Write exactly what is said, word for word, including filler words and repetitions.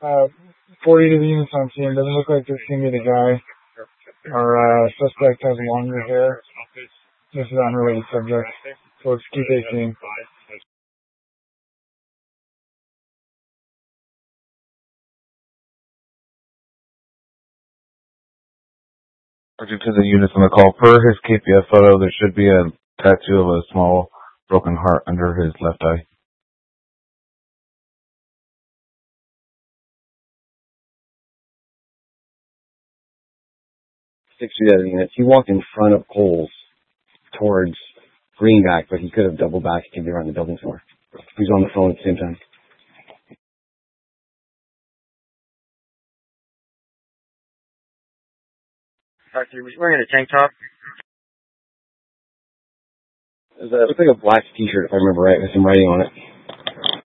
Uh, forty to the units on scene. Doesn't look like this can be the guy. Our uh, suspect has longer hair. This is an unrelated subject. So let's keep eighteen. According to the units on the call, per his K P F photo, there should be a tattoo of a small broken heart under his left eye. Six feet out of the units. He walked in front of Coles towards Greenback, but he could have doubled back. He could be around the building somewhere. He was on the phone at the same time. Doctor, was he wearing a tank top? It, was a, it looked like a black t-shirt, if I remember right, with some writing on it.